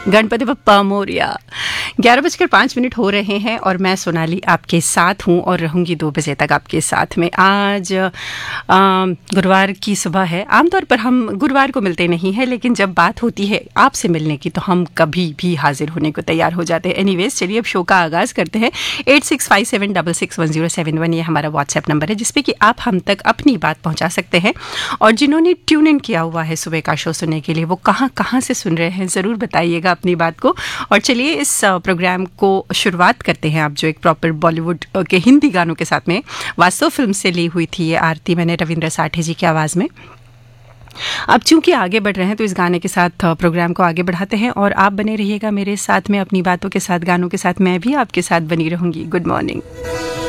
गणपति बप्पा मोरिया। 11:05 हो रहे हैं और मैं सोनाली आपके साथ हूँ और रहूँगी 2 बजे तक आपके साथ में। आज गुरुवार की सुबह है। आमतौर पर हम गुरुवार को मिलते नहीं हैं, लेकिन जब बात होती है आपसे मिलने की तो हम कभी भी हाजिर होने को तैयार हो जाते हैं। एनीवेज, चलिए अब शो का आगाज़ करते हैं। 8657661071 ये हमारा व्हाट्सएप नंबर है, जिसपे कि आप हम तक अपनी बात पहुँचा सकते हैं। और जिन्होंने ट्यून इन किया हुआ है सुबह का शो सुनने के लिए, वो कहाँ कहाँ से सुन रहे हैं, ज़रूर बताइएगा अपनी बात को। और चलिए इस प्रोग्राम को शुरुआत करते हैं। आप जो एक प्रॉपर बॉलीवुड के हिंदी गानों के साथ में वास्तव फिल्म से ली हुई थी ये आरती, मैंने रविंद्र साठे जी की आवाज़ में। अब चूंकि आगे बढ़ रहे हैं तो इस गाने के साथ प्रोग्राम को आगे बढ़ाते हैं और आप बने रहिएगा मेरे साथ में अपनी बातों के साथ, गानों के साथ। मैं भी आपके साथ बनी रहूंगी। Good morning.